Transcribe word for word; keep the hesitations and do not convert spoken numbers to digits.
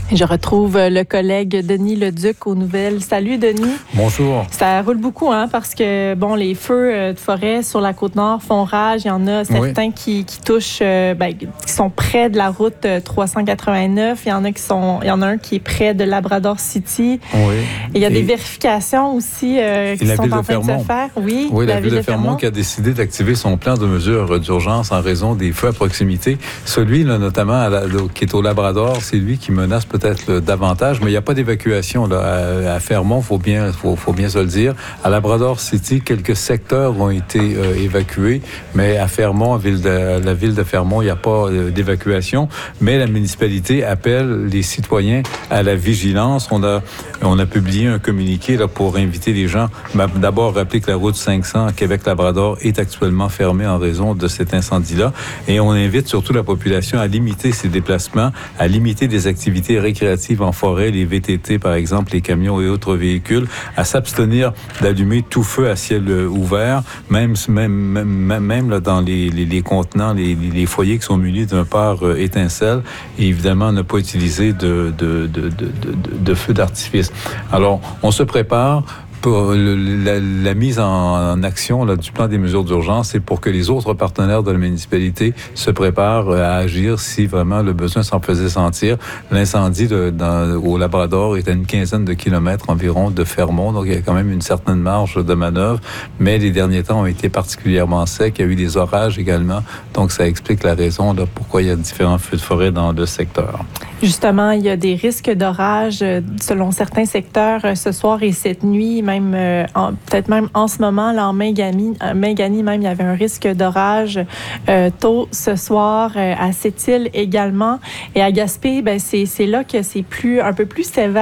Je retrouve le collègue Denis Leduc aux nouvelles. Salut Denis. Bonjour. Ça roule beaucoup, hein, parce que bon, les feux de forêt sur la Côte-Nord font rage. Il y en a certains oui. qui, qui touchent, euh, ben, qui sont près de la route trois cent quatre-vingt-neuf. Il y en a qui sont, il y en a un qui est près de Labrador City. Oui. Et il y a et, des vérifications aussi euh, qui sont en train de se faire. Oui, oui, la, la ville, ville de Fermont, Fermont qui a décidé d'activer son plan de mesures d'urgence en raison des feux à proximité. Celui, là, notamment, à la, qui est au Labrador, c'est lui qui menace peut-être le, davantage, mais il n'y a pas d'évacuation là, à, à Fermont, il faut bien, faut, faut bien se le dire. À Labrador City, quelques secteurs ont été euh, évacués, mais à Fermont, à ville de, la ville de Fermont, il n'y a pas euh, d'évacuation, mais la municipalité appelle les citoyens à la vigilance. On a, on a publié un communiqué là, pour inviter les gens, d'abord rappeler que la route cinq cents Québec-Labrador est actuellement fermée en raison de cet incendie-là, et on invite surtout la population à limiter ses déplacements, à limiter des activités récréatives en forêt, les V T T par exemple, les camions et autres véhicules, à s'abstenir d'allumer tout feu à ciel ouvert, même même même, même là, dans les, les, les contenants, les, les foyers qui sont munis d'un pare euh, étincelle, et évidemment ne pas utiliser de de de de, de, de feux d'artifice. Alors, on se prépare. Pour le, la, la mise en action là, du plan des mesures d'urgence, c'est pour que les autres partenaires de la municipalité se préparent à agir si vraiment le besoin s'en faisait sentir. L'incendie de, dans, au Labrador est à une quinzaine de kilomètres environ de Fermont, donc il y a quand même une certaine marge de manœuvre, mais les derniers temps ont été particulièrement secs. Il y a eu des orages également, donc ça explique la raison là, pourquoi il y a différents feux de forêt dans le secteur. Justement, il y a des risques d'orage selon certains secteurs ce soir et cette nuit, même euh, en, peut-être même en ce moment, là en Mingani, à Mingani même, il y avait un risque d'orage euh, tôt ce soir, euh, à Sept-Îles également. Et à Gaspé, ben c'est, c'est là que c'est plus, un peu plus sévère.